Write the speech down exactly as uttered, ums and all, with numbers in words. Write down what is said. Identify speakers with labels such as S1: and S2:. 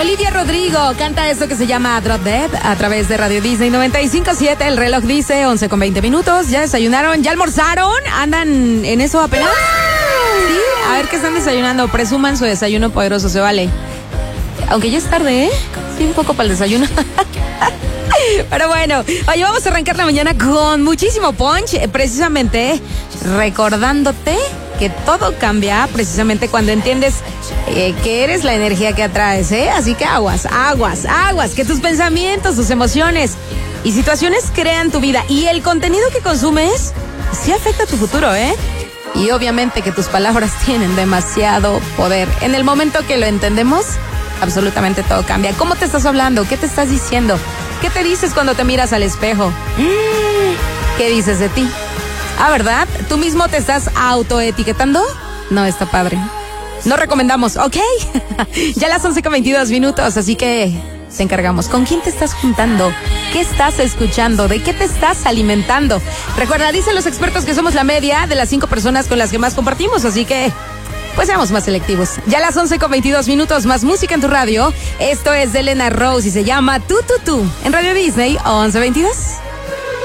S1: Olivia Rodrigo canta esto que se llama Drop Dead a través de Radio Disney noventa y cinco punto siete. El reloj dice once con veinte minutos. ¿Ya desayunaron? ¿Ya almorzaron? ¿Andan en eso apenas? Sí, a ver qué están desayunando. Presuman su desayuno poderoso, se vale. Aunque ya es tarde, ¿eh? Sí, un poco para el desayuno. Pero bueno, oye, vamos a arrancar la mañana con muchísimo punch, eh, precisamente recordándote que todo cambia precisamente cuando entiendes eh, que eres la energía que atraes, ¿eh? Así que aguas, aguas, aguas, que tus pensamientos, tus emociones y situaciones crean tu vida y el contenido que consumes sí afecta tu futuro, ¿eh? Y obviamente que tus palabras tienen demasiado poder. En el momento que lo entendemos, absolutamente todo cambia. ¿Cómo te estás hablando? ¿Qué te estás diciendo? ¿Qué te dices cuando te miras al espejo? ¿Qué dices de ti? Ah, ¿verdad? ¿Tú mismo te estás autoetiquetando? No, está padre. No recomendamos, ¿ok? Ya las once con veintidós minutos, así que te encargamos. ¿Con quién te estás juntando? ¿Qué estás escuchando? ¿De qué te estás alimentando? Recuerda, dicen los expertos que somos la media de las cinco personas con las que más compartimos, así que pues seamos más selectivos. Ya las once con veintidós minutos, más música en tu radio. Esto es de Elena Rose y se llama Tú, Tú, Tú en Radio Disney once veintidós.